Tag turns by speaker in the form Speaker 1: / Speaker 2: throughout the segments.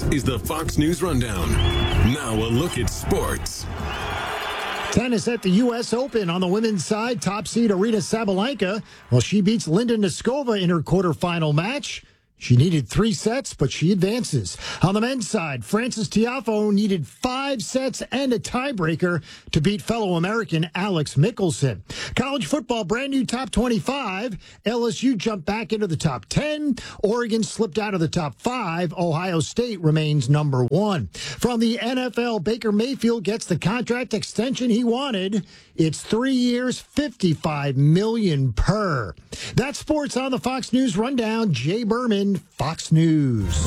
Speaker 1: is the Fox News Rundown. Now a look at sports.
Speaker 2: Tennis at the U.S. Open. On the women's side, top seed Aryna Sabalenka. Well, she beats Linda Noskova in her quarterfinal match. She needed 3 sets, but she advances. On the men's side, Frances Tiafoe needed 5 sets and a tiebreaker to beat fellow American Alex Michelsen. College football, brand new top 25. LSU jumped back into the top 10. Oregon slipped out of the top 5. Ohio State remains number 1. From the NFL, Baker Mayfield gets the contract extension he wanted. It's 3 years, $55 million per. That's sports on the Fox News Rundown. Jay Berman, Fox News.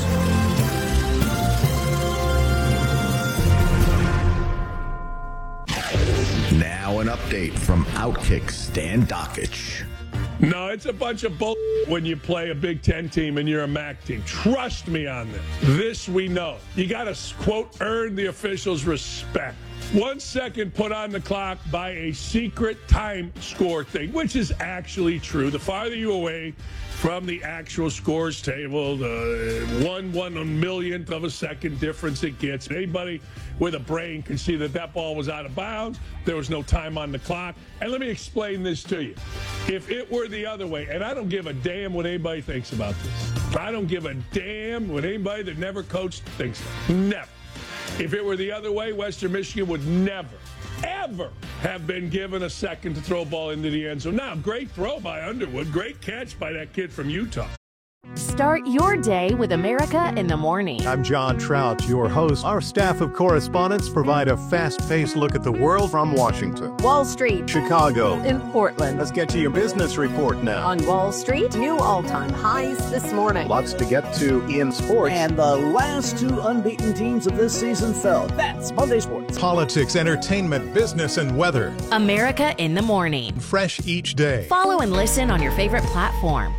Speaker 3: Now an update from Outkick Stan Dockich.
Speaker 4: No, it's a bunch of bull when you play a Big Ten team and you're a MAC team. Trust me on this. This we know. You got to, quote, earn the officials' respect. 1 second put on the clock by a secret time score thing, which is actually true. The farther you away from the actual scores table, the 1/1,000,000th of a second difference it gets. Anybody with a brain can see that that ball was out of bounds. There was no time on the clock. And let me explain this to you. If it were the other way, and I don't give a damn what anybody thinks about this. I don't give a damn what anybody that never coached thinks. Never. If it were the other way, Western Michigan would never, ever have been given a second to throw a ball into the end zone. Now, great throw by Underwood. Great catch by that kid from Utah.
Speaker 5: Start your day with America in the Morning.
Speaker 6: I'm John Trout, your host. Our staff of correspondents provide a fast-paced look at the world from Washington,
Speaker 7: Wall Street,
Speaker 6: Chicago,
Speaker 7: and Portland.
Speaker 6: Let's get to your business report now.
Speaker 7: On Wall Street, new all-time highs this morning.
Speaker 6: Lots to get to in sports.
Speaker 8: And the last 2 unbeaten teams of this season fell. That's Monday Sports.
Speaker 6: Politics, entertainment, business, and weather.
Speaker 5: America in the Morning.
Speaker 6: Fresh each day.
Speaker 5: Follow and listen on your favorite platform.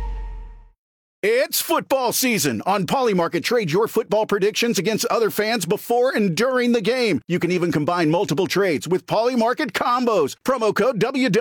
Speaker 9: It's football season. On Polymarket, trade your football predictions against other fans before and during the game. You can even combine multiple trades with Polymarket combos. Promo code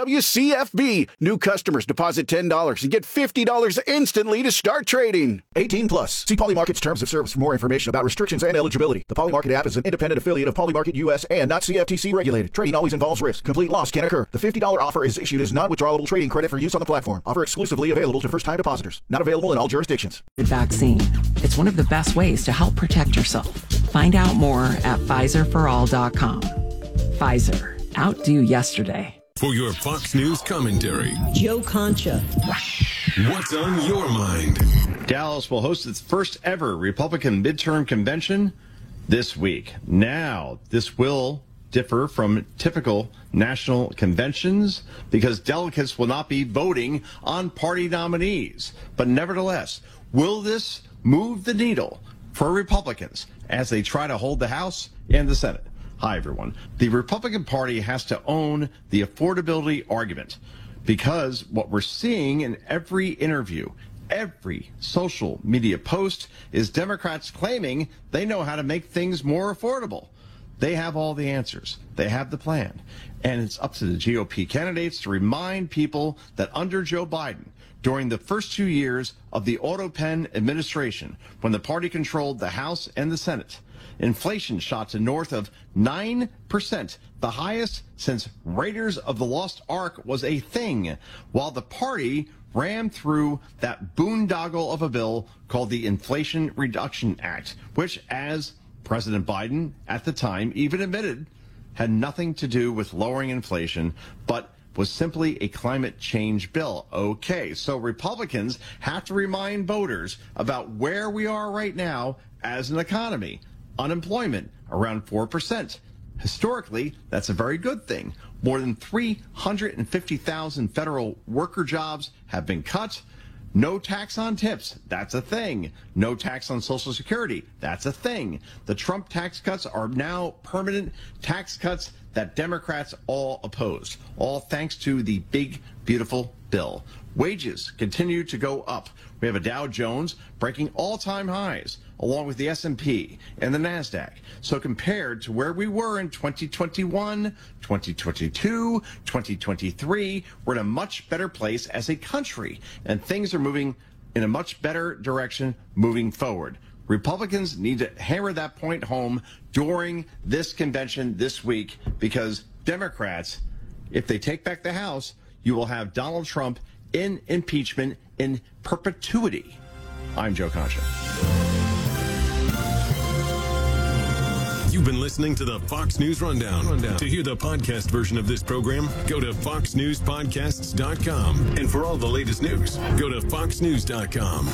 Speaker 9: WWCFB. New customers deposit $10 and get $50 instantly to start trading. 18 plus. See Polymarket's terms of service for more information about restrictions and eligibility. The Polymarket app is an independent affiliate of Polymarket US and not CFTC regulated. Trading always involves risk. Complete loss can occur. The $50 offer is issued as non-withdrawable trading credit for use on the platform. Offer exclusively available to first-time depositors. Not available in all jurisdictions.
Speaker 10: Vaccine. It's one of the best ways to help protect yourself. Find out more at PfizerForAll.com. Pfizer. Outdo yesterday.
Speaker 1: For your Fox News commentary,
Speaker 11: Joe Concha.
Speaker 1: What's on your mind?
Speaker 12: Dallas will host its first ever Republican midterm convention this week. Now, this will differ from typical national conventions because delegates will not be voting on party nominees. But nevertheless, will this move the needle for Republicans as they try to hold the House and the Senate? Hi, everyone. The Republican Party has to own the affordability argument because what we're seeing in every interview, every social media post is Democrats claiming they know how to make things more affordable. They have all the answers. They have the plan. And it's up to the GOP candidates to remind people that under Joe Biden, during the first 2 years of the Auto Pen administration, when the party controlled the House and the Senate, inflation shot to north of 9%, the highest since Raiders of the Lost Ark was a thing, while the party rammed through that boondoggle of a bill called the Inflation Reduction Act, which, as President Biden at the time even admitted, had nothing to do with lowering inflation, but was simply a climate change bill. Okay, so Republicans have to remind voters about where we are right now as an economy. Unemployment around 4%. Historically, that's a very good thing. More than 350,000 federal worker jobs have been cut. No tax on tips, that's a thing. No tax on Social Security, that's a thing. The Trump tax cuts are now permanent tax cuts that Democrats all opposed, all thanks to the big, beautiful bill. Wages continue to go up. We have a Dow Jones breaking all-time highs, along with the S&P and the NASDAQ. So compared to where we were in 2021, 2022, 2023, we're in a much better place as a country, and things are moving in a much better direction moving forward. Republicans need to hammer that point home during this convention this week, because Democrats, if they take back the House, you will have Donald Trump in impeachment in perpetuity. I'm Joe Concha.
Speaker 1: You've been listening to the Fox News Rundown. To hear the podcast version of this program, go to foxnewspodcasts.com. And for all the latest news, go to foxnews.com.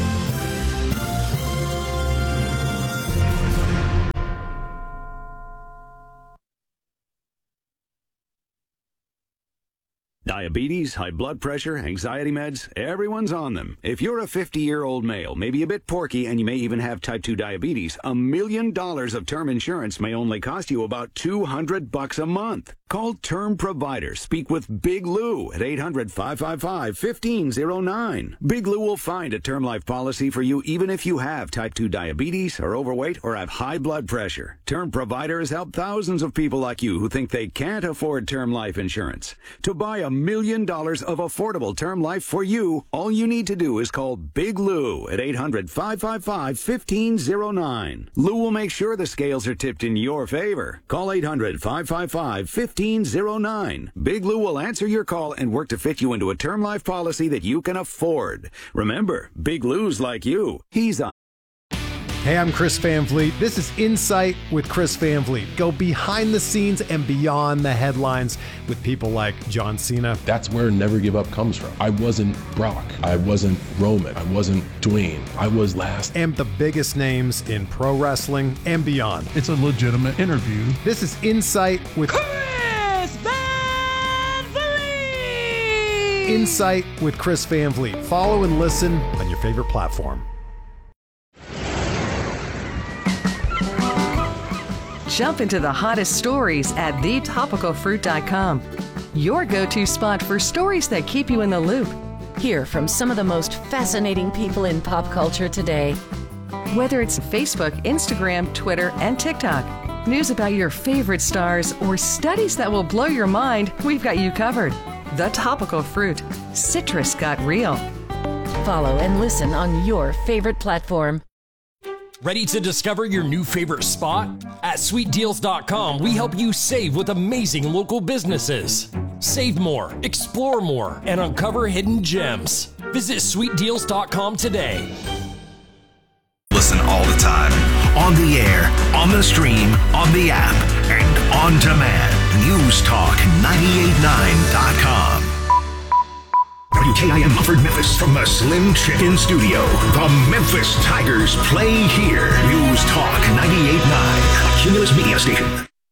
Speaker 11: Diabetes, high blood pressure, anxiety meds, everyone's on them. If you're a 50-year-old male, maybe a bit porky, and you may even have type 2 diabetes, $1 million of term insurance may only cost you about $200 a month. Call Term Provider. Speak with Big Lou at 800-555-1509. Big Lou will find a term life policy for you even if you have type 2 diabetes, are overweight, or have high blood pressure. Term Provider has helped thousands of people like you who think they can't afford term life insurance. To buy $1 million of affordable term life for you, all you need to do is call Big Lou at 800-555-1509. Lou will make sure the scales are tipped in your favor. Call 800-555-1509. Big Lou will answer your call and work to fit you into a term life policy that you can afford. Remember, Big Lou's like you. He's on.
Speaker 6: Hey, I'm Chris Van Vliet. This is Insight with Chris Van Vliet. Go behind the scenes and beyond the headlines with people like John Cena.
Speaker 13: That's where Never Give Up comes from. I wasn't Brock. I wasn't Roman. I wasn't Dwayne. I was last.
Speaker 6: And the biggest names in pro wrestling and beyond.
Speaker 14: It's a legitimate interview.
Speaker 6: This is Insight with
Speaker 15: Chris Van Vliet.
Speaker 6: Insight with Chris Van Vliet. Follow and listen on your favorite platform.
Speaker 10: Jump into the hottest stories at thetopicalfruit.com. Your go-to spot for stories that keep you in the loop.
Speaker 5: Hear from some of the most fascinating people in pop culture today.
Speaker 10: Whether it's Facebook, Instagram, Twitter, and TikTok, news about your favorite stars, or studies that will blow your mind, we've got you covered. The Topical Fruit. Citrus got real.
Speaker 5: Follow and listen on your favorite platform.
Speaker 16: Ready to discover your new favorite spot? At sweetdeals.com, we help you save with amazing local businesses. Save more, explore more, and uncover hidden gems. Visit sweetdeals.com today.
Speaker 17: Listen all the time, on the air, on the stream, on the app, and on demand. NewsTalk989.com. WKIM Mufford Memphis from the Slim Chicken Studio. The Memphis Tigers play here. News Talk 98.9, a Cumulus Media station.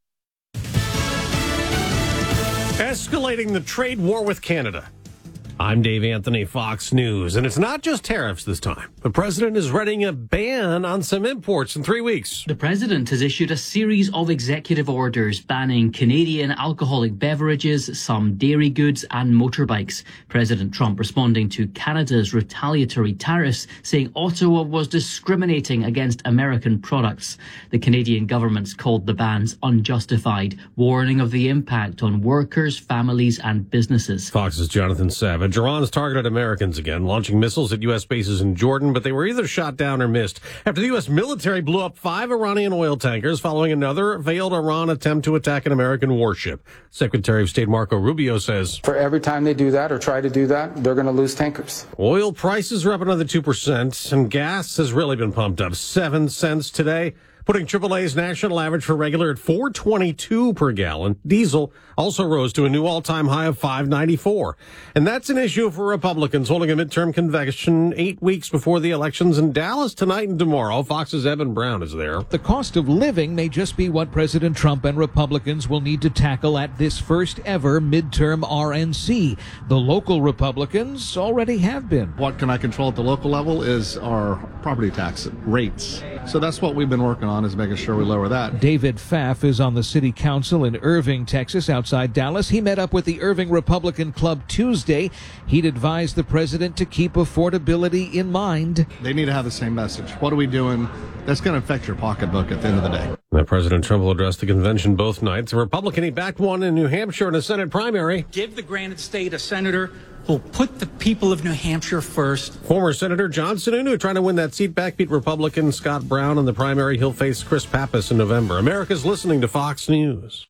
Speaker 18: Escalating the trade war with Canada. I'm Dave Anthony, Fox News, and it's not just tariffs this time. The president is readying a ban on some imports in 3 weeks.
Speaker 19: The president has issued a series of executive orders banning Canadian alcoholic beverages, some dairy goods, and motorbikes. President Trump responding to Canada's retaliatory tariffs, saying Ottawa was discriminating against American products. The Canadian government's called the bans unjustified, warning of the impact on workers, families, and businesses.
Speaker 18: Fox's Jonathan Savage. Iran's targeted Americans again, launching missiles at U.S. bases in Jordan, but they were either shot down or missed after the U.S. military blew up 5 Iranian oil tankers following another failed Iran attempt to attack an American warship. Secretary of State Marco Rubio says,
Speaker 20: for every time they do that or try to do that, they're going to lose tankers.
Speaker 18: Oil prices are up another 2%, and gas has really been pumped up 7 cents today, putting AAA's national average for regular at $4.22 per gallon. Diesel also rose to a new all-time high of $5.94. And that's an issue for Republicans holding a midterm convention 8 weeks before the elections in Dallas tonight and tomorrow. Fox's Evan Brown is there.
Speaker 21: The cost of living may just be what President Trump and Republicans will need to tackle at this first ever midterm RNC. The local Republicans already have been.
Speaker 22: What can I control at the local level is our property tax rates. So that's what we've been working on, is making sure we lower that.
Speaker 21: David Pfaff is on the city council in Irving, Texas, outside Dallas. He met up with the Irving Republican Club Tuesday. He'd advised the president to keep affordability in mind.
Speaker 22: They need to have the same message. What are we doing that's going to affect your pocketbook at the end of the day?
Speaker 18: Now, President Trump will address the convention both nights. A Republican, he backed one in New Hampshire in a Senate primary.
Speaker 23: Give the granted state a senator
Speaker 2: will put the people of New Hampshire first.
Speaker 18: Former Senator John Sununu trying to win that seat back, beat Republican Scott Brown in the primary. He'll face Chris Pappas in November. America's listening to Fox News.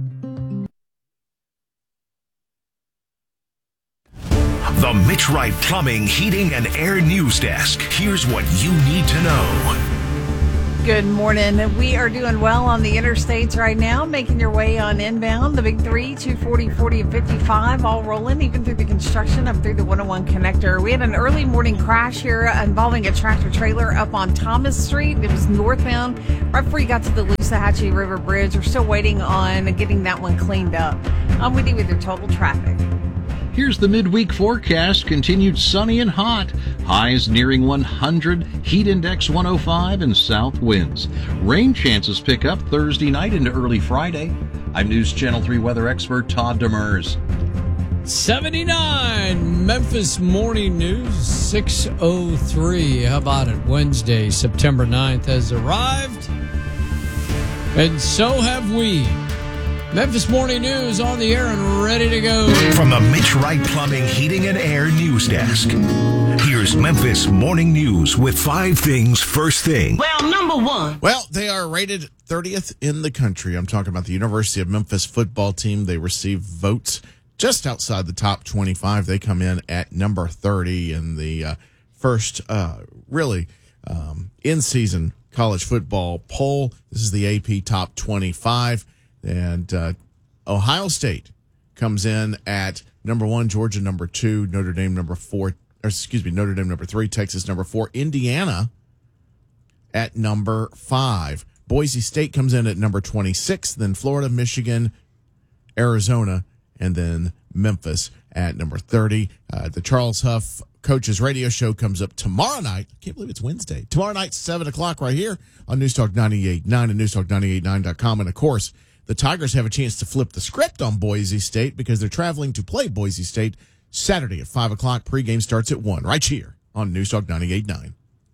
Speaker 17: The Mitch Wright Plumbing, Heating, and Air News Desk. Here's what you need to know.
Speaker 14: Good morning. We are doing well on the interstates right now, making your way on inbound. The big three, 240, 40, and 55, all rolling, even through the construction up through the 101 connector. We had an early morning crash here involving a tractor trailer up on Thomas Street. It was northbound right before you got to the Loosahatchee River Bridge. We're still waiting on getting that one cleaned up. I'm with you with your total traffic.
Speaker 23: Here's the midweek forecast. Continued sunny and hot. Highs nearing 100. Heat index 105 and south winds. Rain chances pick up Thursday night into early Friday. I'm News Channel 3 weather expert Todd Demers.
Speaker 24: 79 Memphis Morning News 6:03. How about it? Wednesday, September 9th has arrived. And so have we. Memphis Morning News on the air and ready to go.
Speaker 17: From the Mitch Wright Plumbing, Heating, and Air News Desk, here's Memphis Morning News with 5 things first thing.
Speaker 25: Well, number one.
Speaker 26: Well, they are rated 30th in the country. I'm talking about the University of Memphis football team. They receive votes just outside the top 25. They come in at number 30 in the first in-season college football poll. This is the AP Top 25. And Ohio State comes in at number 1, Georgia number 2, Notre Dame number 3, Texas number 4, Indiana at number 5. Boise State comes in at number 26, then Florida, Michigan, Arizona, and then Memphis at number 30. The Charles Huff Coaches Radio Show comes up tomorrow night. I can't believe it's Wednesday. Tomorrow night, 7 o'clock right here on News Talk 98.9 and newstalk989.com. And, of course, the Tigers have a chance to flip the script on Boise State because they're traveling to play Boise State Saturday at 5 o'clock. Pregame starts at 1 right here on News Talk 98.9.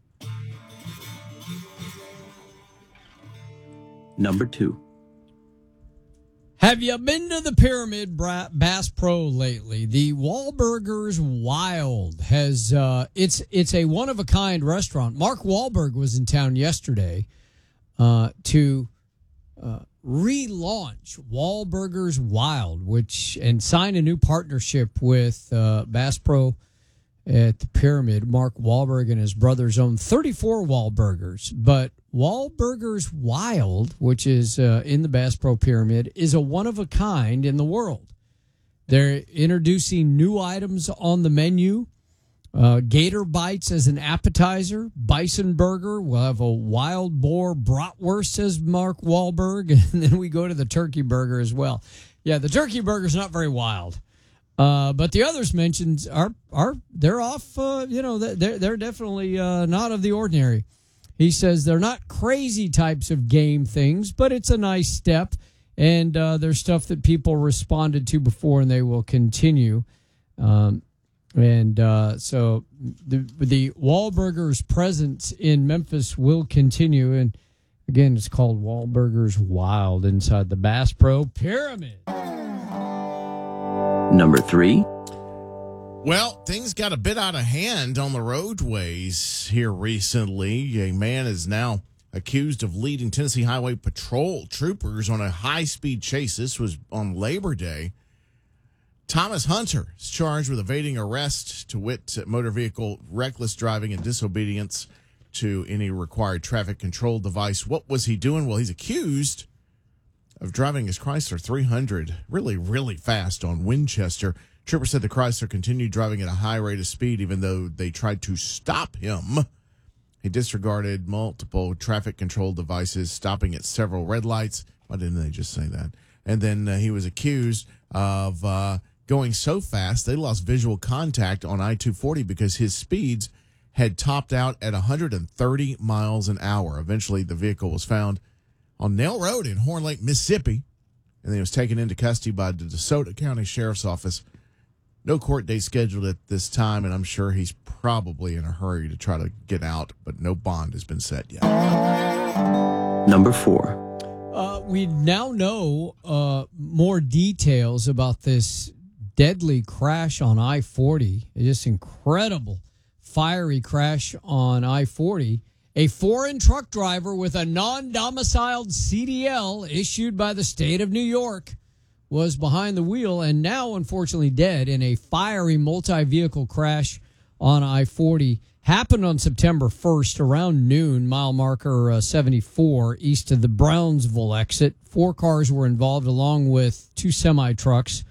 Speaker 27: Number 2.
Speaker 24: Have you been to the Pyramid Bass Pro lately? The Wahlburgers Wild has it's a one of a kind restaurant. Mark Wahlberg was in town yesterday to relaunch Wahlburgers Wild, and sign a new partnership with Bass Pro at the Pyramid. Mark Wahlberg and his brothers own 34 Wahlburgers, but Wahlburgers Wild, which is in the Bass Pro Pyramid, is a one-of-a-kind in the world. They're introducing new items on the menu. Gator Bites as an appetizer. Bison Burger. We'll have a wild boar bratwurst, says Mark Wahlberg. And then we go to the turkey burger as well. Yeah, the turkey burger's not very wild. But the others mentioned they're off, they're definitely not of the ordinary. He says they're not crazy types of game things, but it's a nice step, and there's stuff that people responded to before, and they will continue. So the Wahlburgers presence in Memphis will continue, and again, it's called Wahlburgers Wild inside the Bass Pro Pyramid.
Speaker 27: Number 3.
Speaker 26: Well, things got a bit out of hand on the roadways here recently. A man is now accused of leading Tennessee Highway Patrol troopers on a high-speed chase. This was on Labor Day. Thomas Hunter is charged with evading arrest, to wit, motor vehicle reckless driving and disobedience to any required traffic control device. What was he doing? Well, he's accused of driving his Chrysler 300 really, really fast on Winchester. Trooper said the Chrysler continued driving at a high rate of speed even though they tried to stop him. He disregarded multiple traffic control devices, stopping at several red lights. Why didn't they just say that? And then he was accused of going so fast they lost visual contact on I-240 because his speeds had topped out at 130 miles an hour. Eventually, the vehicle was found on Nail Road in Horn Lake, Mississippi, and then he was taken into custody by the DeSoto County Sheriff's Office. No court date scheduled at this time, and I'm sure he's probably in a hurry to try to get out, but no bond has been set yet.
Speaker 27: Number 4.
Speaker 24: We now know more details about this deadly crash on I-40, just incredible fiery crash on I-40. A foreign truck driver with a non-domiciled CDL issued by the state of New York was behind the wheel and now unfortunately dead in a fiery multi-vehicle crash on I-40. Happened on September 1st around noon, mile marker 74, east of the Brownsville exit. 4 cars were involved along with 2 semi-trucks.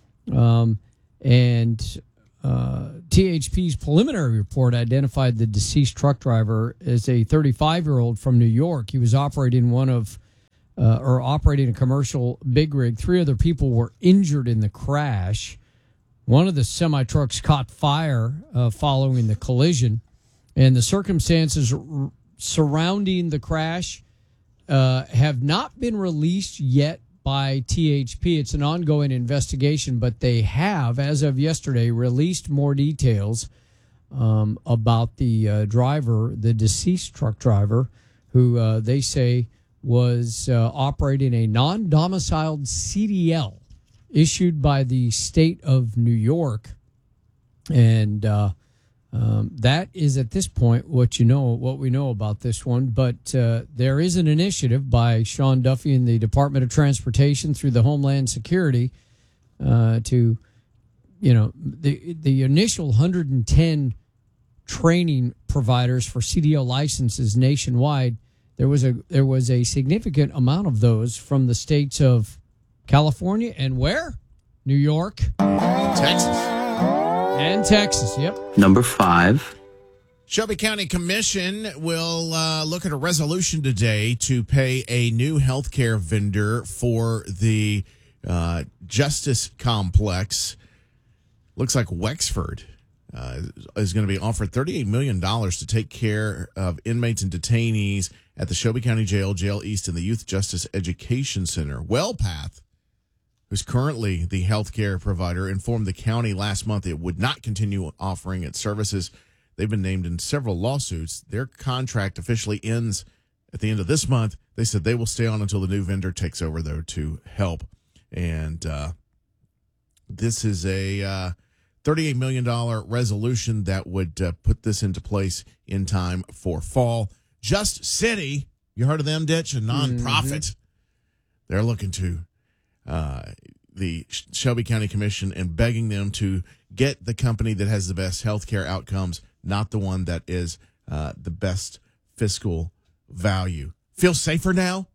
Speaker 24: THP's preliminary report identified the deceased truck driver as a 35-year-old from New York. He was operating operating a commercial big rig. 3 other people were injured in the crash. One of the semi-trucks caught fire following the collision, and the circumstances surrounding the crash have not been released yet by THP. It's an ongoing investigation, but they have, as of yesterday, released more details about the driver, the deceased truck driver, who they say was operating a non-domiciled CDL issued by the state of New York. And that is, at this point, what we know about this one. But there is an initiative by Sean Duffy and the Department of Transportation through the Homeland Security to, the initial 110 training providers for CDL licenses nationwide. There was a significant amount of those from the states of California and where? New York,
Speaker 26: Texas.
Speaker 24: And Texas, yep.
Speaker 27: Number 5.
Speaker 26: Shelby County Commission will look at a resolution today to pay a new healthcare vendor for the Justice Complex. Looks like Wexford is going to be offered $38 million to take care of inmates and detainees at the Shelby County Jail, Jail East, and the Youth Justice Education Center. WellPath, who's currently the healthcare provider, informed the county last month it would not continue offering its services. They've been named in several lawsuits. Their contract officially ends at the end of this month. They said they will stay on until the new vendor takes over, though, to help. And this is a $38 million resolution that would put this into place in time for fall. Just City, you heard of them, Ditch? A nonprofit. They're looking to the Shelby County Commission and begging them to get the company that has the best healthcare outcomes, not the one that is the best fiscal value. Feel safer now?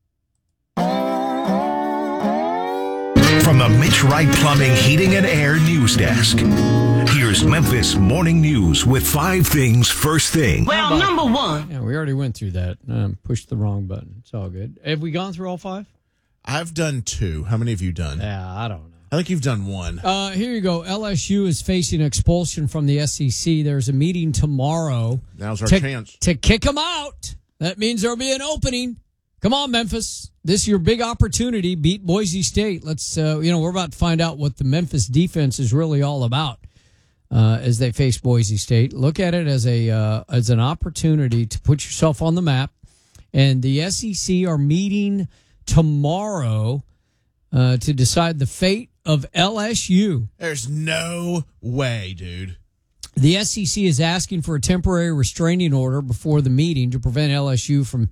Speaker 17: From the Mitch Wright Plumbing, Heating, and Air News Desk, here's Memphis Morning News with 5 things first thing.
Speaker 24: Well, number 1. Yeah, we already went through that. Pushed the wrong button. It's all good. Have we gone through all 5?
Speaker 26: I've done 2. How many have you done?
Speaker 24: Yeah, I don't know.
Speaker 26: I think you've done 1.
Speaker 24: Here you go. LSU is facing expulsion from the SEC. There's a meeting tomorrow.
Speaker 26: Now's our chance.
Speaker 24: To kick them out. That means there'll be an opening. Come on, Memphis. This is your big opportunity. Beat Boise State. Let's, we're about to find out what the Memphis defense is really all about as they face Boise State. Look at it as an opportunity to put yourself on the map. And the SEC are meeting tomorrow to decide the fate of LSU.
Speaker 26: There's no way, dude.
Speaker 24: The SEC is asking for a temporary restraining order before the meeting to prevent LSU from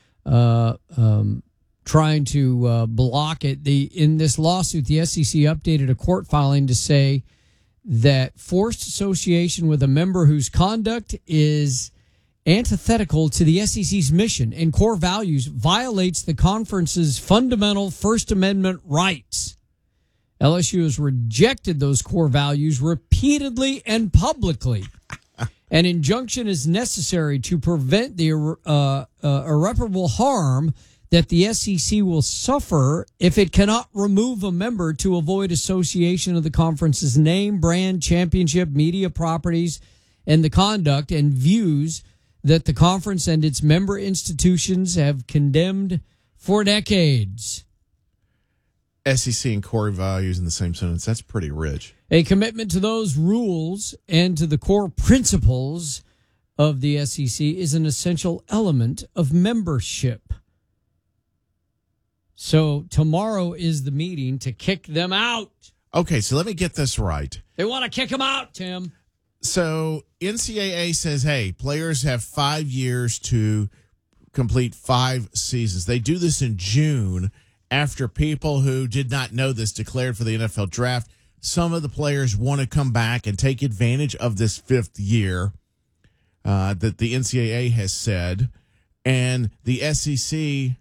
Speaker 24: trying to block it. In this lawsuit, the SEC updated a court filing to say that forced association with a member whose conduct is antithetical to the SEC's mission and core values violates the conference's fundamental First Amendment rights. LSU has rejected those core values repeatedly and publicly. An injunction is necessary to prevent the irreparable harm that the SEC will suffer if it cannot remove a member to avoid association of the conference's name, brand, championship, media properties, and the conduct and views that the conference and its member institutions have condemned for decades.
Speaker 26: SEC and core values in the same sentence. That's pretty rich.
Speaker 24: A commitment to those rules and to the core principles of the SEC is an essential element of membership. So tomorrow is the meeting to kick them out.
Speaker 26: Okay, so let me get this right.
Speaker 24: They want to kick him out, Tim.
Speaker 26: So NCAA says, hey, players have 5 years to complete 5 seasons. They do this in June after people who did not know this declared for the NFL draft. Some of the players want to come back and take advantage of this 5th year that the NCAA has said. And the SEC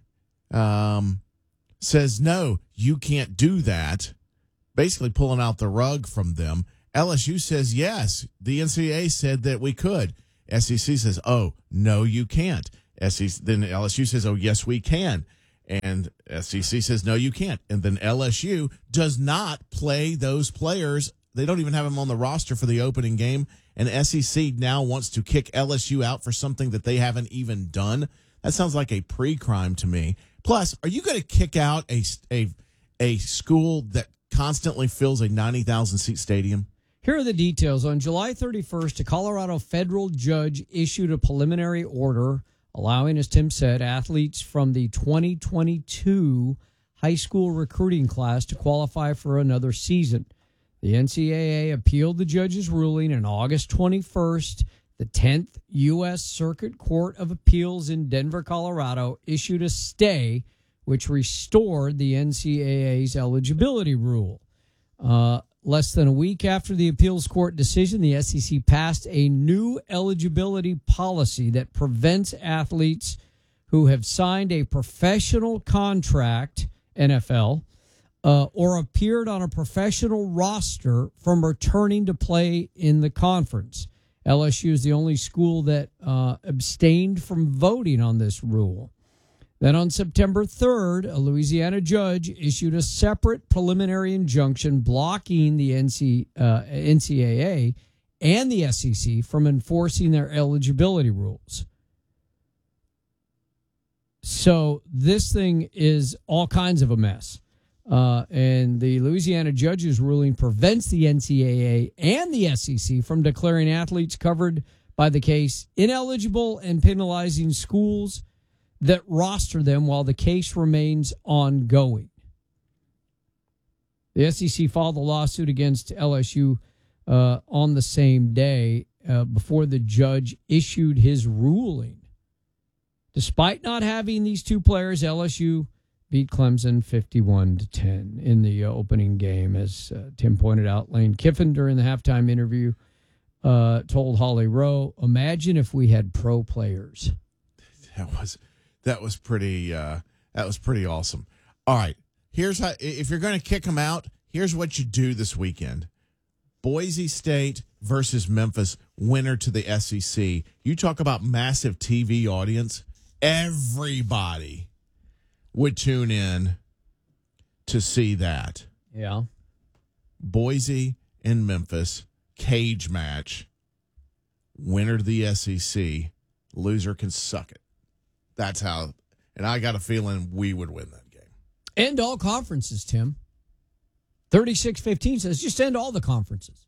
Speaker 26: says, no, you can't do that, basically pulling out the rug from them. LSU says, yes, the NCAA said that we could. SEC says, oh, no, you can't. Then LSU says, oh, yes, we can. And SEC says, no, you can't. And then LSU does not play those players. They don't even have them on the roster for the opening game. And SEC now wants to kick LSU out for something that they haven't even done. That sounds like a pre-crime to me. Plus, are you going to kick out a school that constantly fills a 90,000-seat stadium?
Speaker 24: Here are the details. On July 31st, a Colorado federal judge issued a preliminary order allowing, as Tim said, athletes from the 2022 high school recruiting class to qualify for another season. The NCAA appealed the judge's ruling, and August 21st, the 10th U.S. Circuit Court of Appeals in Denver, Colorado, issued a stay which restored the NCAA's eligibility rule. Less than a week after the appeals court decision, the SEC passed a new eligibility policy that prevents athletes who have signed a professional contract, NFL, or appeared on a professional roster from returning to play in the conference. LSU is the only school that abstained from voting on this rule. Then on September 3rd, a Louisiana judge issued a separate preliminary injunction blocking the NCAA and the SEC from enforcing their eligibility rules. So this thing is all kinds of a mess. And the Louisiana judge's ruling prevents the NCAA and the SEC from declaring athletes covered by the case ineligible and penalizing schools that roster them while the case remains ongoing. The SEC filed a lawsuit against LSU on the same day before the judge issued his ruling. Despite not having these two players, LSU beat Clemson 51-10 in the opening game. As Tim pointed out, Lane Kiffin during the halftime interview told Holly Rowe, imagine if we had pro players.
Speaker 26: That was pretty awesome. All right, here's how, if you're going to kick them out, here's what you do this weekend. Boise State versus Memphis, winner to the SEC. You talk about massive TV audience. Everybody would tune in to see that.
Speaker 24: Yeah.
Speaker 26: Boise and Memphis, cage match. Winner to the SEC. Loser can suck it. That's how, and I got a feeling we would win that game.
Speaker 24: End all conferences, Tim. 36-15 says just end all the conferences.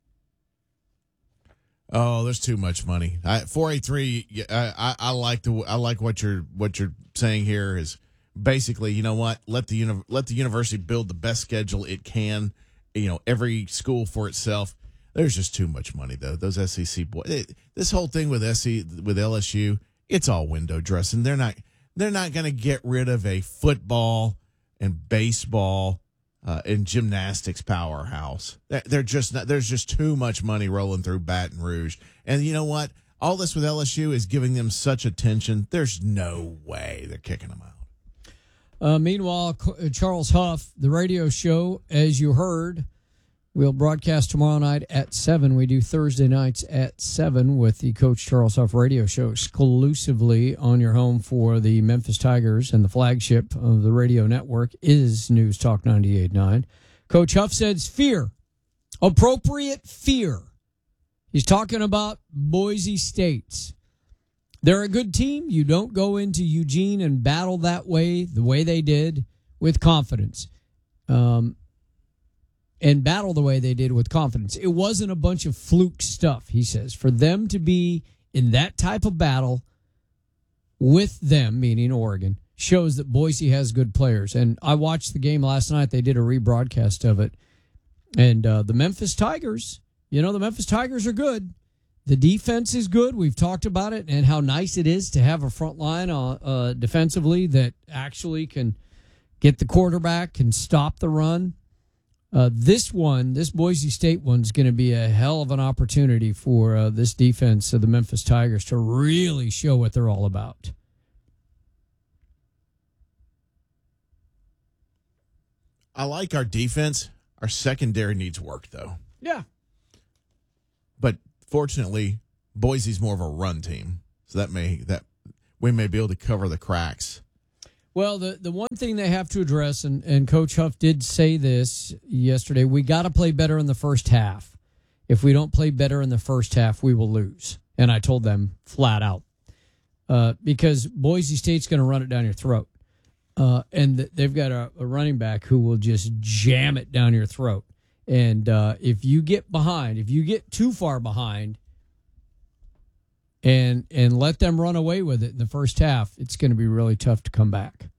Speaker 26: Oh, there's too much money. 483. I like what you're saying here is basically, you know what? Let the university build the best schedule it can. You know, every school for itself. There's just too much money though. Those SEC boys. This whole thing with LSU. It's all window dressing. They're not going to get rid of a football and baseball and gymnastics powerhouse. They're just not, there's just too much money rolling through Baton Rouge. And you know what? All this with LSU is giving them such attention. There's no way they're kicking them out.
Speaker 24: Meanwhile, Charles Huff, the radio show, as you heard, we'll broadcast tomorrow night at 7. We do Thursday nights at 7 with the Coach Charles Huff radio show exclusively on your home for the Memphis Tigers, and the flagship of the radio network is News Talk 98.9. Coach Huff says fear, appropriate fear. He's talking about Boise State. They're a good team. You don't go into Eugene and battle that way, the way they did, with confidence. And battle the way they did with confidence. It wasn't a bunch of fluke stuff, he says. For them to be in that type of battle with them, meaning Oregon, shows that Boise has good players. And I watched the game last night. They did a rebroadcast of it. And the Memphis Tigers, the Memphis Tigers are good. The defense is good. We've talked about it and how nice it is to have a front line defensively that actually can get the quarterback and stop the run. This Boise State one's going to be a hell of an opportunity for this defense of the Memphis Tigers to really show what they're all about.
Speaker 26: I like our defense. Our secondary needs work, though.
Speaker 24: Yeah.
Speaker 26: But fortunately, Boise's more of a run team, so that we may be able to cover the cracks.
Speaker 24: Well, the one thing they have to address, and Coach Huff did say this yesterday, we got to play better in the first half. If we don't play better in the first half, we will lose. And I told them flat out. Because Boise State's going to run it down your throat. And they've got a running back who will just jam it down your throat. And if you get behind, if you get too far behind and let them run away with it in the first half, it's going to be really tough to come back.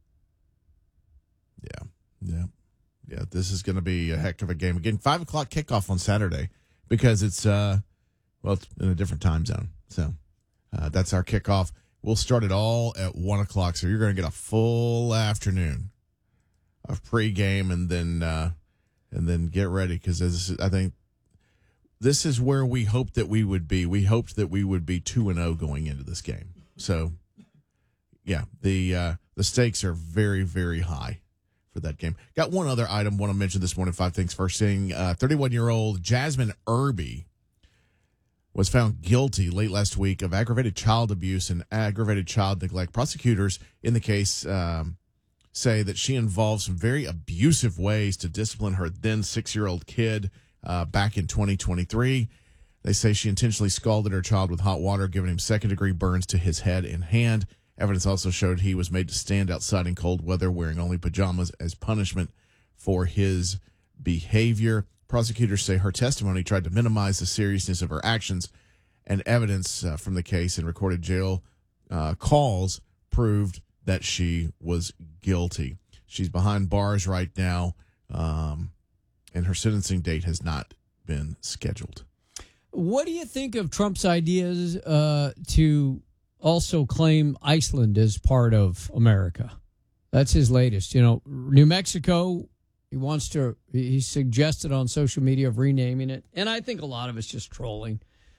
Speaker 26: Yeah. This is going to be a heck of a game. Again, 5 o'clock kickoff on Saturday because it's it's in a different time zone. So that's our kickoff. We'll start it all at 1 o'clock, so you're going to get a full afternoon of pregame and then get ready because I think this is where we hoped that we would be. We hoped that we would be 2-0 going into this game. So, yeah, the stakes are very, very high for that game. Got one other item I want to mention this morning. 5 things first thing. 31-year-old Jasmine Irby was found guilty late last week of aggravated child abuse and aggravated child neglect. Prosecutors in the case say that she involved some very abusive ways to discipline her then 6-year-old kid back in 2023. They say she intentionally scalded her child with hot water, giving him second-degree burns to his head and hand. Evidence also showed he was made to stand outside in cold weather wearing only pajamas as punishment for his behavior. Prosecutors say her testimony tried to minimize the seriousness of her actions, and evidence from the case and recorded jail calls proved that she was guilty. She's behind bars right now, and her sentencing date has not been scheduled.
Speaker 24: What do you think of Trump's ideas to also claim Iceland as part of America? That's his latest. New Mexico, he suggested on social media of renaming it, and I think a lot of it's just trolling.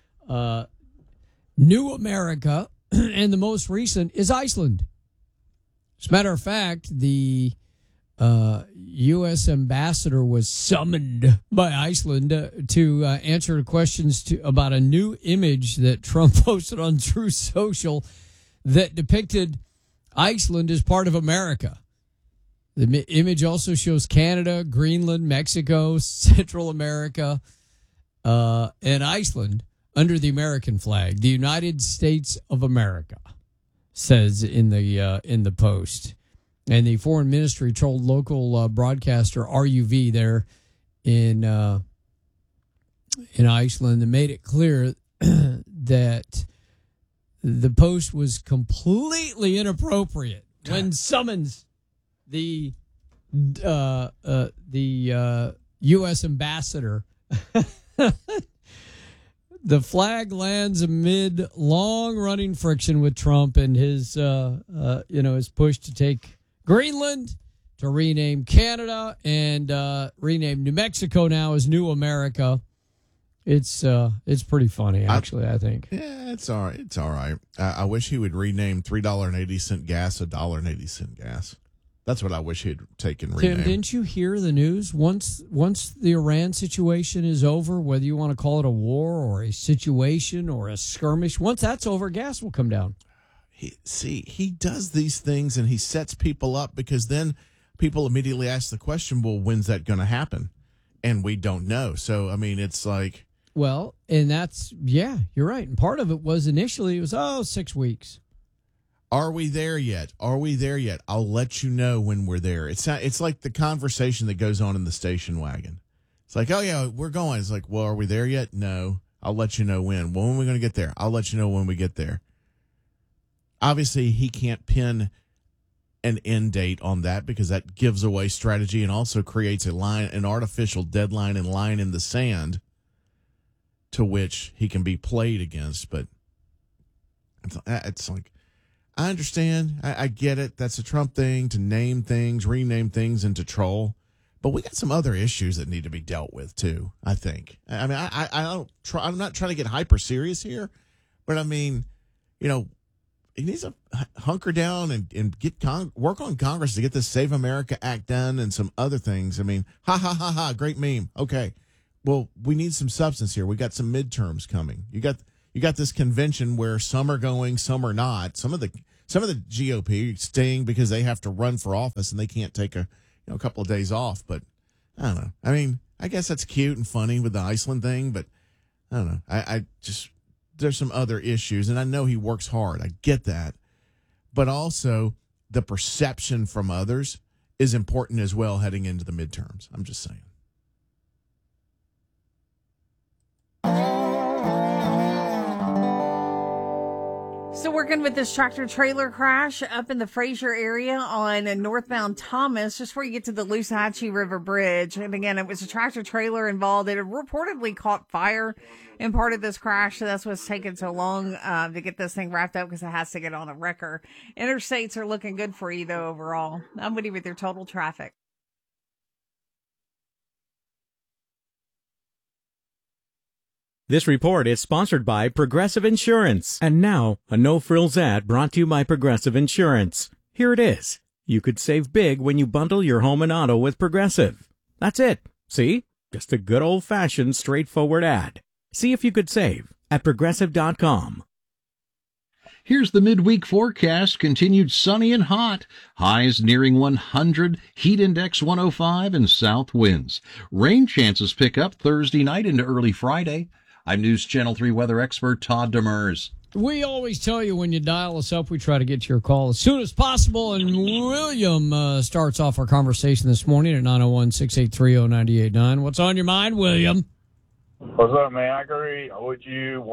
Speaker 24: New America, and the most recent is Iceland. As a matter of fact, the U.S. ambassador was summoned by Iceland to answer questions about a new image that Trump posted on Truth Social that depicted Iceland as part of America. The image also shows Canada, Greenland, Mexico, Central America, and Iceland under the American flag. The United States of America, says in the post. And the foreign ministry told local broadcaster RUV there in Iceland and made it clear that the post was completely inappropriate when summons the U.S. ambassador. The flag lands amid long-running friction with Trump and his push to take Greenland, to rename Canada, and rename New Mexico now as New America. It's pretty funny, actually, I think.
Speaker 26: Yeah, it's all right. It's all right. I wish he would rename $3.80 gas $1.80 gas. That's what I wish he'd taken rename.
Speaker 24: Tim, didn't you hear the news? Once the Iran situation is over, whether you want to call it a war or a situation or a skirmish, once that's over, gas will come down.
Speaker 26: He does these things and he sets people up because then people immediately ask the question, well, when's that going to happen? And we don't know. So, I mean, it's like...
Speaker 24: Well, and that's, yeah, you're right. And part of it was initially, it was, 6 weeks.
Speaker 26: Are we there yet? Are we there yet? I'll let you know when we're there. It's like the conversation that goes on in the station wagon. It's like, oh, yeah, we're going. It's like, well, are we there yet? No. I'll let you know when. Well, when are we going to get there? I'll let you know when we get there. Obviously, he can't pin an end date on that, because that gives away strategy and also creates an artificial deadline and line in the sand to which he can be played against. But it's like, I understand. I get it. That's a Trump thing, to name things, rename things, and to troll. But we got some other issues that need to be dealt with too, I think. I mean, I'm not trying to get hyper serious here, but I mean, he needs to hunker down and work on Congress to get this Save America Act done and some other things. I mean, great meme. Okay. Well, we need some substance here. We got some midterms coming. You got this convention where some are going, some are not. Some of the GOP staying because they have to run for office and they can't take a couple of days off. But I don't know. I mean, I guess that's cute and funny with the Iceland thing, but I don't know. I just, there's some other issues, and I know he works hard. I get that. But also the perception from others is important as well heading into the midterms. I'm just saying.
Speaker 14: Still working with this tractor trailer crash up in the Fraser area on northbound Thomas, just before you get to the Lusahatchee River Bridge. And again, it was a tractor trailer involved. It had reportedly caught fire in part of this crash, so that's what's taken so long to get this thing wrapped up, because it has to get on a wrecker. Interstates are looking good for you, though, overall. I'm with you with your total traffic.
Speaker 3: This report is sponsored by Progressive Insurance. And now, a no-frills ad brought to you by Progressive Insurance. Here it is. You could save big when you bundle your home and auto with Progressive. That's it. See? Just a good old-fashioned, straightforward ad. See if you could save at Progressive.com.
Speaker 23: Here's the midweek forecast. Continued sunny and hot. Highs nearing 100. Heat index 105 and south winds. Rain chances pick up Thursday night into early Friday. I'm News Channel 3 weather expert Todd Demers.
Speaker 24: We always tell you when you dial us up, we try to get to your call as soon as possible. And William starts off our conversation this morning at 901-683-0989. What's on your mind, William?
Speaker 4: What's up, man? I agree with you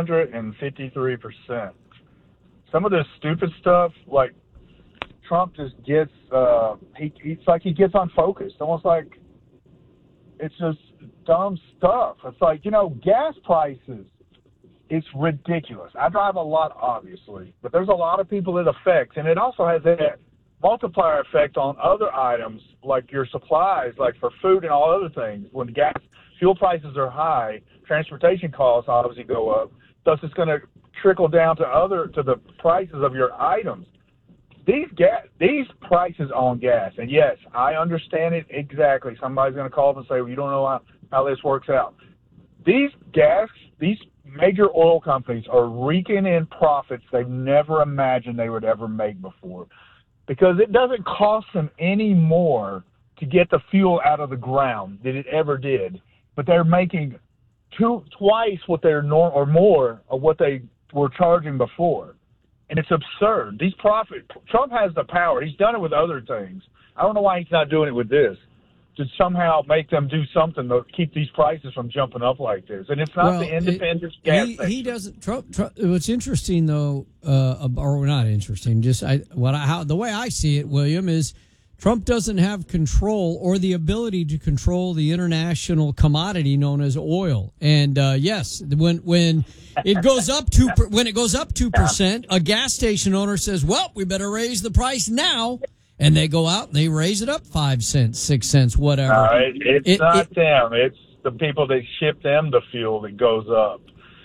Speaker 4: 153%. Some of this stupid stuff, like Trump just gets, it's like he gets unfocused. Almost like it's just dumb stuff. It's like, gas prices, it's ridiculous. I drive a lot, obviously, but there's a lot of people it affects. And it also has that multiplier effect on other items, like your supplies, like for food and all other things. When fuel prices are high, transportation costs obviously go up. Thus, it's going to trickle down to the prices of your items. These prices on gas, and yes, I understand it exactly. Somebody's going to call up and say, well, you don't know how this works out. These major oil companies are raking in profits they've never imagined they would ever make before, because it doesn't cost them any more to get the fuel out of the ground than it ever did. But they're making twice what they're or more of what they were charging before. And it's absurd. These Trump has the power. He's done it with other things. I don't know why he's not doing it with this, to somehow make them do something to keep these prices from jumping up like this. And it's not the independent gas station.
Speaker 24: He doesn't. Trump. What's interesting, though, or not interesting, just the way I see it, William, is Trump doesn't have control or the ability to control the international commodity known as oil. And yes, when it goes up 2%, a gas station owner says, "Well, we better raise the price now," and they go out and they raise it up 5 cents, 6 cents, whatever.
Speaker 4: It's not them; it's the people that ship them the fuel that goes up.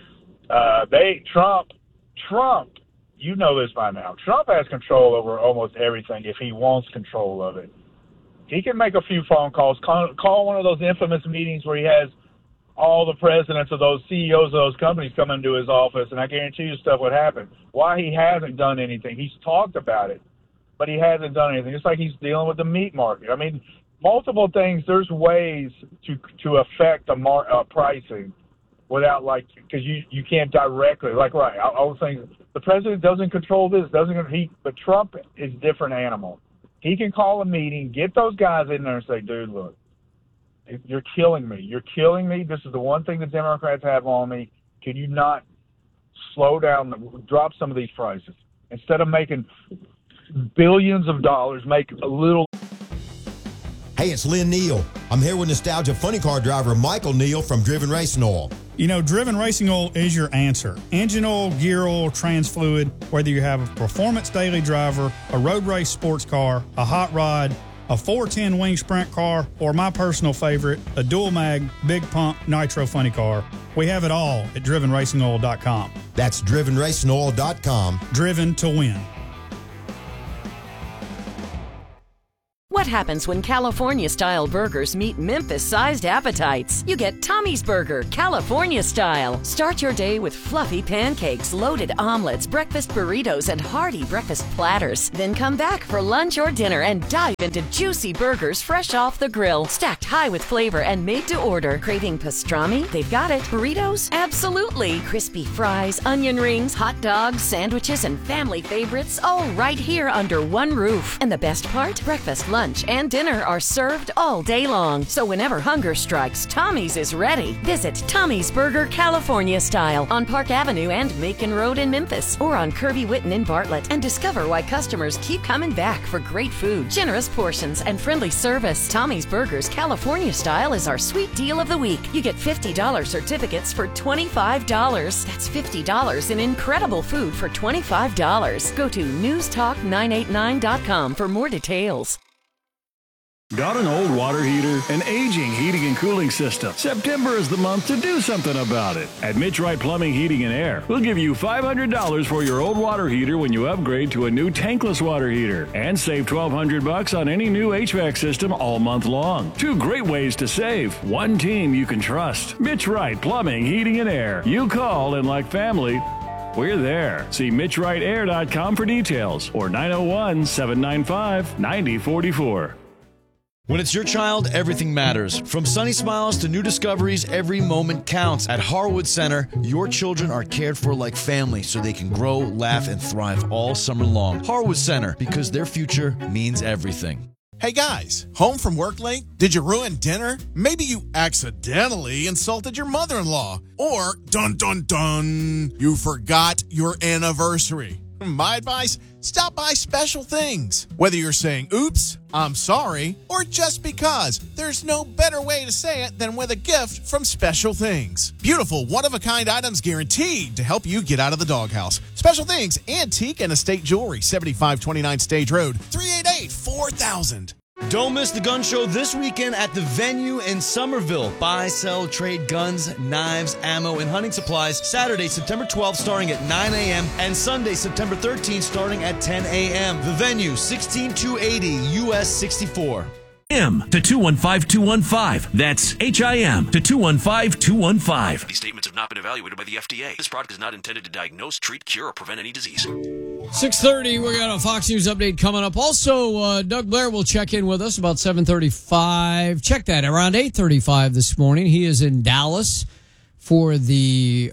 Speaker 4: Trump. You know this by now. Trump has control over almost everything if he wants control of it. He can make a few phone calls, call one of those infamous meetings where he has all the presidents of those CEOs of those companies come into his office, and I guarantee you stuff would happen. Why he hasn't done anything? He's talked about it, but he hasn't done anything. It's like he's dealing with the meat market. I mean, multiple things. There's ways to affect the pricing without, because you can't directly, I was saying, the president doesn't control this, but Trump is a different animal. He can call a meeting, get those guys in there and say, dude, look, you're killing me. You're killing me. This is the one thing the Democrats have on me. Can you not slow down, drop some of these prices? Instead of making billions of dollars, make a little.
Speaker 1: Hey, it's Lynn Neal. I'm here with nostalgia funny car driver Michael Neal from Driven Racing Oil.
Speaker 7: You know, Driven Racing Oil is your answer. Engine oil, gear oil, trans fluid, whether you have a performance daily driver, a road race sports car, a hot rod, a 410 wing sprint car, or my personal favorite, a dual mag, big pump, nitro funny car. We have it all at drivenracingoil.com.
Speaker 1: That's drivenracingoil.com.
Speaker 7: Driven to win.
Speaker 5: What happens when California-style burgers meet Memphis-sized appetites? You get Tommy's Burger, California-style. Start your day with fluffy pancakes, loaded omelets, breakfast burritos, and hearty breakfast platters. Then come back for lunch or dinner and dive into juicy burgers fresh off the grill, stacked high with flavor and made to order. Craving pastrami? They've got it. Burritos? Absolutely. Crispy fries, onion rings, hot dogs, sandwiches, and family favorites, all right here under one roof. And the best part? Breakfast, lunch, and dinner are served all day long. So whenever hunger strikes, Tommy's is ready. Visit Tommy's Burger California Style on Park Avenue and Macon Road in Memphis, or on Kirby Whitten in Bartlett, and discover why customers keep coming back for great food, generous portions, and friendly service. Tommy's Burgers California Style is our sweet deal of the week. You get $50 certificates for $25. That's $50 in incredible food for $25. Go to newstalk989.com for more details.
Speaker 8: Got an old water heater? An aging heating and cooling system? September is the month to do something about it. At Mitch Wright Plumbing, Heating and Air, we'll give you $500 for your old water heater when you upgrade to a new tankless water heater. And save $1,200 on any new HVAC system all month long. Two great ways to save. One team you can trust. Mitch Wright Plumbing, Heating and Air. You call, and like family, we're there. See MitchWrightAir.com for details, or 901-795-9044.
Speaker 9: When it's your child, everything matters. From sunny smiles to new discoveries, every moment counts. At Harwood Center, your children are cared for like family so they can grow, laugh, and thrive all summer long. Harwood Center, because their future means everything.
Speaker 26: Hey guys, home from work late? Did you ruin dinner? Maybe you accidentally insulted your mother-in-law. Or, dun dun dun, you forgot your anniversary. My advice, stop by Special Things. Whether you're saying, oops, I'm sorry, or just because, there's no better way to say it than with a gift from Special Things. Beautiful, one-of-a-kind items guaranteed to help you get out of the doghouse. Special Things, antique and estate jewelry, 7529 Stage Road, 388-4000.
Speaker 9: Don't miss the gun show this weekend at the Venue in Somerville. Buy, sell, trade guns, knives, ammo, and hunting supplies. Saturday, September 12th, starting at 9 a.m. and Sunday, September 13th, starting at 10 a.m. The Venue, 16280 US 64.
Speaker 11: HIM to 215-215. That's HIM to 215-215.
Speaker 12: These statements have not been evaluated by the FDA. This product is not intended to diagnose, treat, cure, or prevent any disease.
Speaker 24: 6:30, we got a Fox News update coming up. Also, Doug Blair will check in with us about 7:35. Check that, around 8:35 this morning. He is in Dallas for the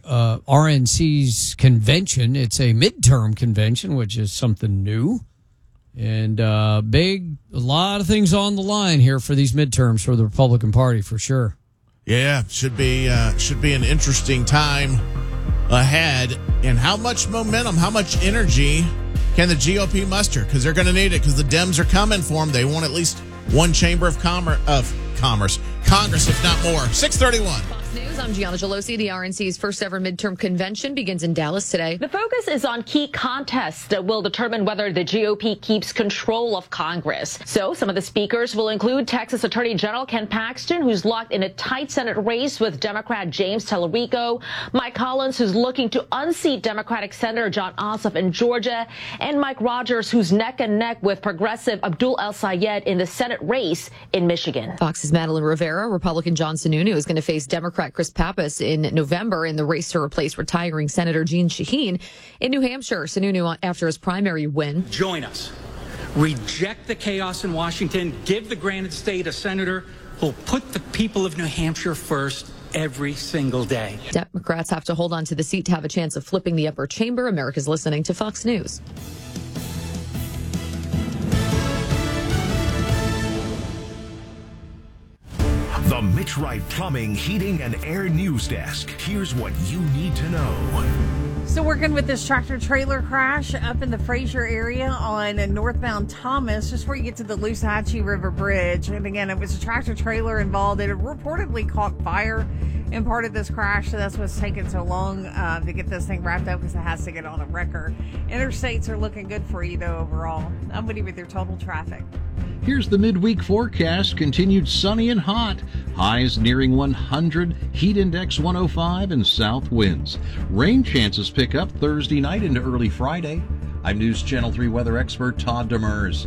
Speaker 24: RNC's convention. It's a midterm convention, which is something new. And a lot of things on the line here for these midterms for the Republican Party, for sure.
Speaker 26: Yeah, should be an interesting time ahead. And how much momentum, how much energy can the GOP muster? Because they're going to need it, because the Dems are coming for them. They want at least one chamber of Congress, if not more. 6:31.
Speaker 25: News. I'm Gianna Gelosi. The RNC's first ever midterm convention begins in Dallas today.
Speaker 28: The focus is on key contests that will determine whether the GOP keeps control of Congress. So some of the speakers will include Texas Attorney General Ken Paxton, who's locked in a tight Senate race with Democrat James Tallarico, Mike Collins, who's looking to unseat Democratic Senator Jon Ossoff in Georgia, and Mike Rogers, who's neck and neck with progressive Abdul El-Sayed in the Senate race in Michigan.
Speaker 25: Fox's Madeline Rivera, Republican John Sununu is going to face Democrat Chris Pappas in November in the race to replace retiring Senator Jeanne Shaheen. In New Hampshire, Sununu, after his primary win.
Speaker 2: Join us. Reject the chaos in Washington. Give the granted state a senator who'll put the people of New Hampshire first every single day.
Speaker 25: Democrats have to hold on to the seat to have a chance of flipping the upper chamber. America's listening to Fox News.
Speaker 17: The Mitch Wright Plumbing, Heating, and Air News Desk. Here's what you need to know.
Speaker 14: Still working with this tractor-trailer crash up in the Fraser area on northbound Thomas, just before you get to the Lusahatchee River Bridge. And again, it was a tractor-trailer involved. It reportedly caught fire in part of this crash, so that's what's taking so long to get this thing wrapped up, because it has to get on a wrecker. Interstates are looking good for you, though, overall. I'm Woody with your total traffic.
Speaker 23: Here's the midweek forecast. Continued sunny and hot. Highs nearing 100. Heat index 105 and south winds. Rain chances pick up Thursday night into early Friday. I'm News Channel 3 weather expert Todd Demers.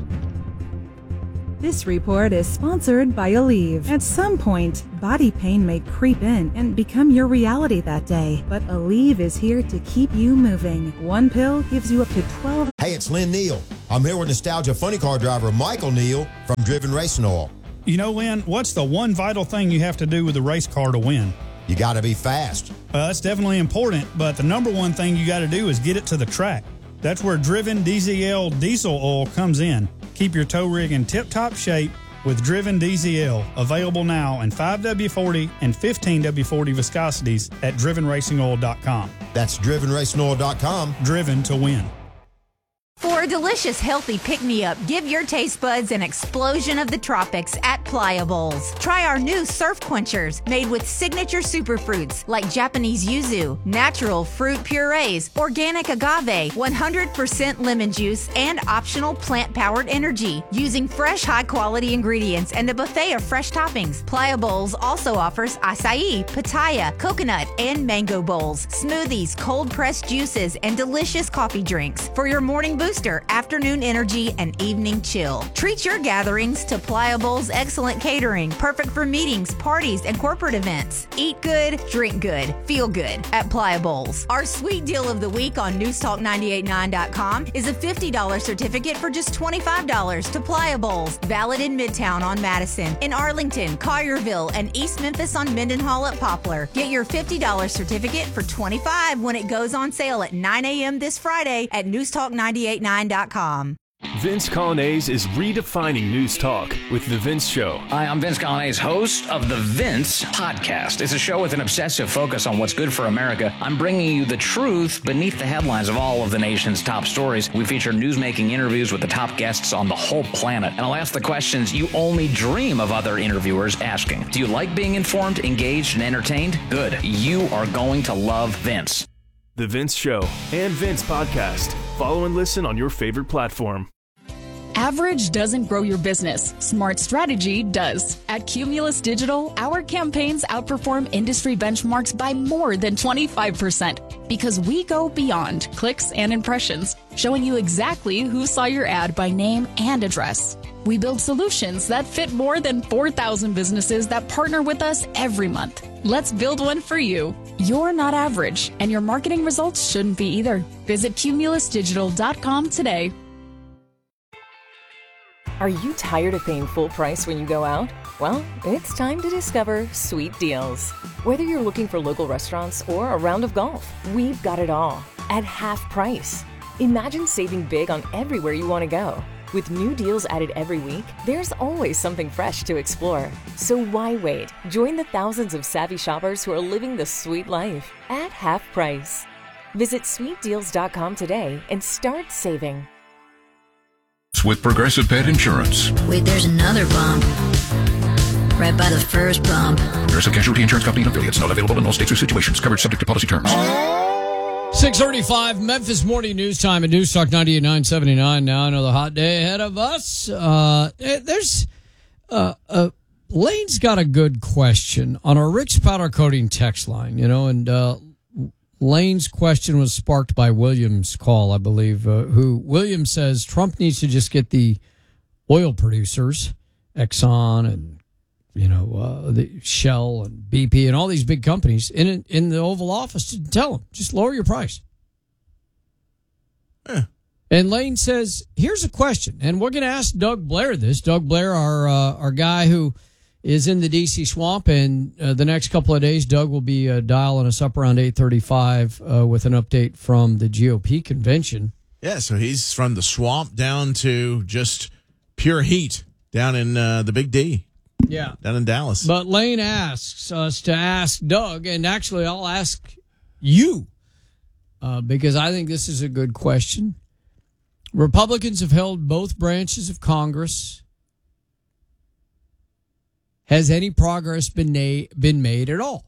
Speaker 6: This report is sponsored by Aleve. At some point, body pain may creep in and become your reality that day. But Aleve is here to keep you moving. One pill gives you up to 12...
Speaker 1: Hey, it's Lynn Neal. I'm here with Nostalgia Funny Car driver Michael Neal from Driven Racing Oil.
Speaker 7: You know, Lynn, what's the one vital thing you have to do with a race car to win?
Speaker 1: You got to be fast.
Speaker 7: That's definitely important, but the number one thing you got to do is get it to the track. That's where Driven DZL diesel oil comes in. Keep your tow rig in tip-top shape with Driven DZL, available now in 5W40 and 15W40 viscosities at drivenracingoil.com.
Speaker 1: That's drivenracingoil.com.
Speaker 7: Driven to win.
Speaker 10: For a delicious, healthy pick-me-up, give your taste buds an explosion of the tropics at Pliables. Try our new surf quenchers made with signature superfruits like Japanese yuzu, natural fruit purees, organic agave, 100% lemon juice, and optional plant-powered energy. Using fresh, high-quality ingredients and a buffet of fresh toppings, Pliables also offers acai, pitaya, coconut, and mango bowls, smoothies, cold-pressed juices, and delicious coffee drinks for your morning booster, afternoon energy, and evening chill. Treat your gatherings to Pliables' excellent catering, perfect for meetings, parties, and corporate events. Eat good, drink good, feel good at Pliables. Our sweet deal of the week on newstalk989.com is a $50 certificate for just $25 to Pliables, valid in Midtown on Madison, in Arlington, Collierville, and East Memphis on Mendenhall at Poplar. Get your $50 certificate for $25 when it goes on sale at 9 a.m. this Friday at newstalk989.com.
Speaker 13: Vince Colonnese is redefining news talk with The Vince Show.
Speaker 15: Hi, I'm Vince Colonnese, host of The Vince Podcast. It's a show with an obsessive focus on what's good for America. I'm bringing you the truth beneath the headlines of all of the nation's top stories. We feature newsmaking interviews with the top guests on the whole planet. And I'll ask the questions you only dream of other interviewers asking. Do you like being informed, engaged, and entertained? Good. You are going to love Vince.
Speaker 13: The Vince Show and Vince Podcast. Follow and listen on your favorite platform.
Speaker 16: Average doesn't grow your business. Smart strategy does. At Cumulus Digital, our campaigns outperform industry benchmarks by more than 25% because we go beyond clicks and impressions, showing you exactly who saw your ad by name and address. We build solutions that fit more than 4,000 businesses that partner with us every month. Let's build one for you. You're not average, and your marketing results shouldn't be either. Visit cumulusdigital.com today.
Speaker 5: Are you tired of paying full price when you go out? Well, it's time to discover Sweet Deals. Whether you're looking for local restaurants or a round of golf, we've got it all at half price. Imagine saving big on everywhere you want to go. With new deals added every week, there's always something fresh to explore. So why wait? Join the thousands of savvy shoppers who are living the sweet life at half price. Visit sweetdeals.com today and start saving.
Speaker 17: With Progressive Pet Insurance.
Speaker 19: Wait, there's another bump. Right by the first bump.
Speaker 17: Progressive Casualty Insurance Company and affiliates. Not available in all states or situations. Coverage subject to policy terms.
Speaker 24: 6:35 Memphis Morning News Time at News Talk 98.979. Now another hot day ahead of us. Lane's got a good question on our Rick's Powder Coating text line, and Lane's question was sparked by William's call, I believe, who William says Trump needs to just get the oil producers, Exxon and, the Shell and BP and all these big companies in the Oval Office to tell them, just lower your price. And Lane says, here's a question, and we're going to ask Doug Blair this. Doug Blair, our guy who is in the D.C. swamp, and the next couple of days, Doug will be dialing us up around 8:35 with an update from the GOP convention.
Speaker 26: Yeah, so he's from the swamp down to just pure heat down in the Big D.
Speaker 24: Yeah.
Speaker 26: Down in Dallas.
Speaker 24: But Lane asks us to ask Doug, and actually I'll ask you, because I think this is a good question. Republicans have held both branches of Congress. Has any progress been made at all?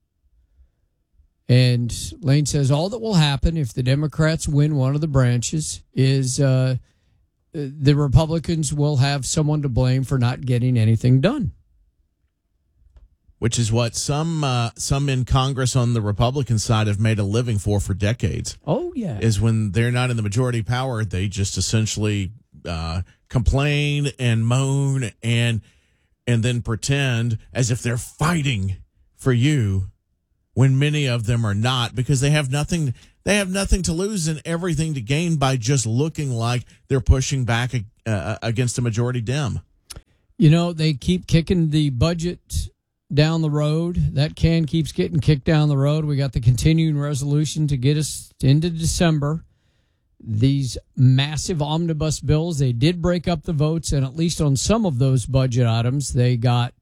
Speaker 24: And Lane says all that will happen if the Democrats win one of the branches is the Republicans will have someone to blame for not getting anything done.
Speaker 26: Which is what some in Congress on the Republican side have made a living for decades.
Speaker 24: Oh, yeah.
Speaker 26: Is when they're not in the majority power, they just essentially complain and moan and then pretend as if they're fighting for you when many of them are not, because they have nothing to lose and everything to gain by just looking like they're pushing back against a majority Dem.
Speaker 24: You know, they keep kicking the budget down the road. That can keeps getting kicked down the road. We got the continuing resolution to get us into December. These massive omnibus bills, they did break up the votes, and at least on some of those budget items, they got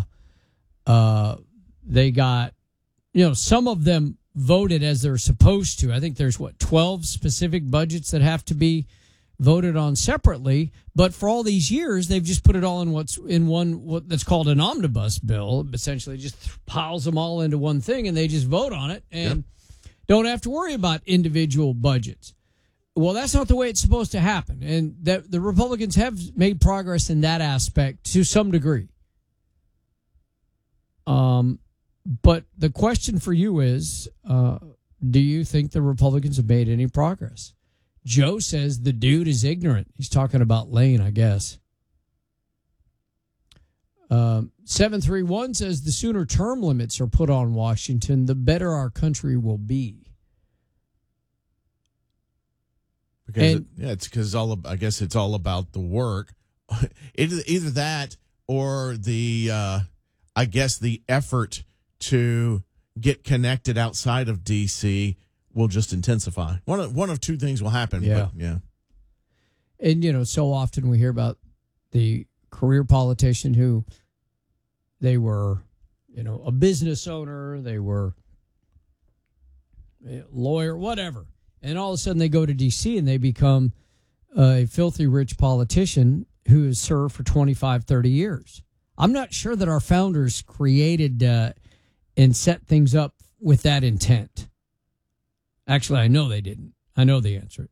Speaker 24: some of them voted as they're supposed to. I think there's 12 specific budgets that have to be voted on separately, but for all these years they've just put it all in what that's called an omnibus bill. Essentially just piles them all into one thing and they just vote on it and don't have to worry about individual budgets. Well, that's not the way it's supposed to happen, and that the Republicans have made progress in that aspect to some degree. But the question for you is, do you think the Republicans have made any progress? Joe says the dude is ignorant. He's talking about Lane, I guess. 731 says the sooner term limits are put on Washington, the better our country will be.
Speaker 26: Because I guess it's all about the work. Either that or the effort to get connected outside of D.C. will just intensify. One of two things will happen.
Speaker 24: Yeah.
Speaker 26: But, yeah.
Speaker 24: And, so often we hear about the career politician who they were, a business owner, they were a lawyer, whatever. And all of a sudden they go to D.C. and they become a filthy rich politician who has served for 25, 30 years. I'm not sure that our founders created and set things up with that intent. Actually, I know they didn't. I know the answer.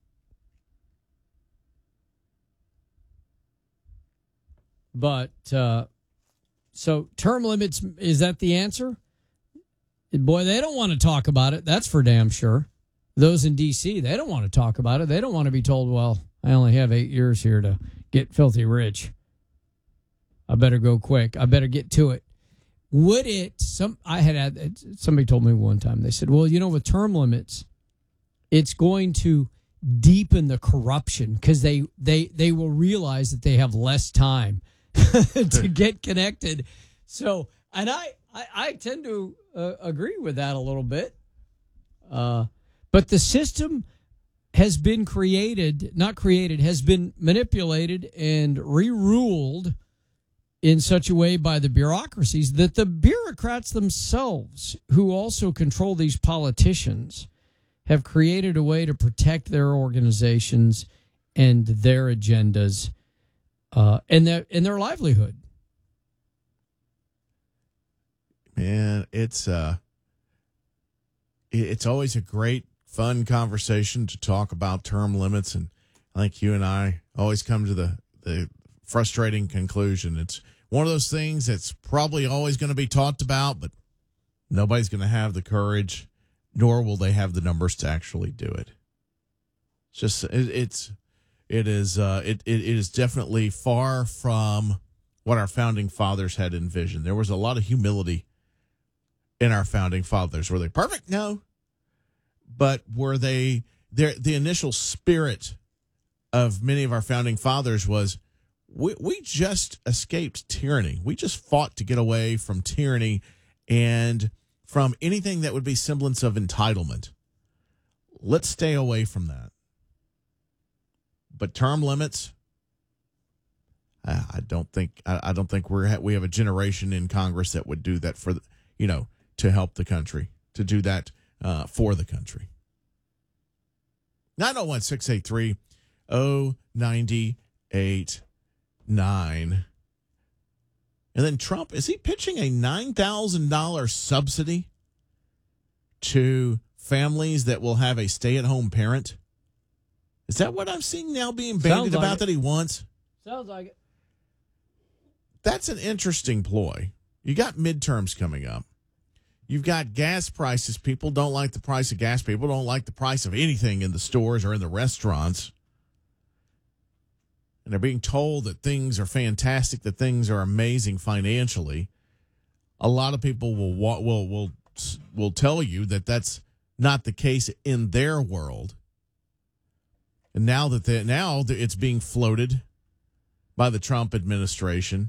Speaker 24: But, so term limits, is that the answer? Boy, they don't want to talk about it. That's for damn sure. Those in D.C., they don't want to talk about it. They don't want to be told, well, I only have 8 years here to get filthy rich. I better go quick. I better get to it. Would it, somebody told me one time, they said, well, with term limits, it's going to deepen the corruption because they will realize that they have less time to get connected. So, and I tend to agree with that a little bit. But the system has been has been manipulated and re-ruled in such a way by the bureaucracies that the bureaucrats themselves, who also control these politicians, have created a way to protect their organizations and their agendas and their livelihood.
Speaker 26: Man, it's always a great, fun conversation to talk about term limits, and I think you and I always come to the frustrating conclusion. It's one of those things that's probably always going to be talked about, but nobody's going to have the courage, nor will they have the numbers to actually do it. It's just it is definitely far from what our founding fathers had envisioned. There was a lot of humility in our founding fathers. Were they perfect? No. But were they the initial spirit of many of our founding fathers was we just escaped tyranny. We just fought to get away from tyranny and from anything that would be semblance of entitlement. Let's stay away from that. But term limits, I don't think we have a generation in Congress that would do that for to help the country, to do that for the country. 901-683-0989. And then Trump, is he pitching a $9,000 subsidy to families that will have a stay-at-home parent? Is that what I'm seeing now being bandied about that he wants?
Speaker 24: Sounds like it.
Speaker 26: That's an interesting ploy. You got midterms coming up. You've got gas prices. People don't like the price of gas. People don't like the price of anything in the stores or in the restaurants. And they're being told that things are fantastic, that things are amazing financially. A lot of people will tell you that that's not the case in their world. And now it's being floated by the Trump administration